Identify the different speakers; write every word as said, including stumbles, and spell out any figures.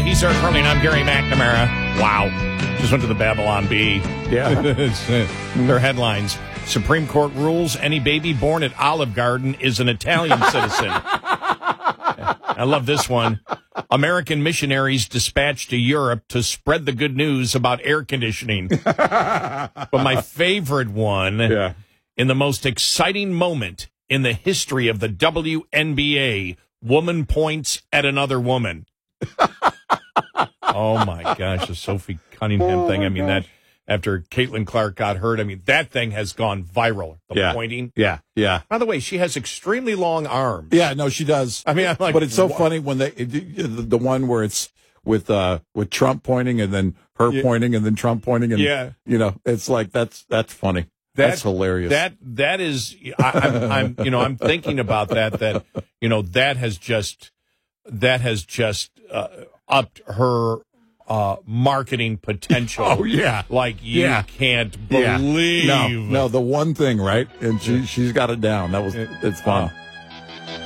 Speaker 1: He's Eric Curling. I'm Gary McNamara. Wow. Just went to the Babylon Bee.
Speaker 2: Yeah.
Speaker 1: It's, uh, their headlines. Supreme Court rules any baby born at Olive Garden is an Italian citizen. I love this one. American missionaries dispatched to Europe to spread the good news about air conditioning. But my favorite one,
Speaker 2: Yeah.
Speaker 1: in the most exciting moment in the history of the W N B A, woman points at another woman. Oh, my gosh, the Sophie Cunningham
Speaker 2: Oh
Speaker 1: thing. I mean,
Speaker 2: gosh.
Speaker 1: that after Caitlin Clark got hurt, I mean, that thing has gone viral. The
Speaker 2: Yeah.
Speaker 1: pointing.
Speaker 2: Yeah. Yeah.
Speaker 1: By the way, she has extremely long arms.
Speaker 2: Yeah. No, she does.
Speaker 1: I mean, I'm like,
Speaker 2: but it's so
Speaker 1: what?
Speaker 2: funny when they, the, the one where it's with, uh, with Trump pointing and then her
Speaker 1: Yeah.
Speaker 2: pointing and then Trump pointing. And,
Speaker 1: Yeah.
Speaker 2: you know, it's like, that's, that's funny.
Speaker 1: That-
Speaker 2: that's hilarious.
Speaker 1: That that is, I, I'm, I'm, you know, I'm thinking about that. That you know, that has just, that has just uh, upped her uh, marketing potential.
Speaker 2: Oh, yeah.
Speaker 1: like you
Speaker 2: Yeah.
Speaker 1: can't
Speaker 2: Yeah.
Speaker 1: believe.
Speaker 2: No, no, the one thing, right? And she, she's got it down. That was, it's fun.
Speaker 1: Oh.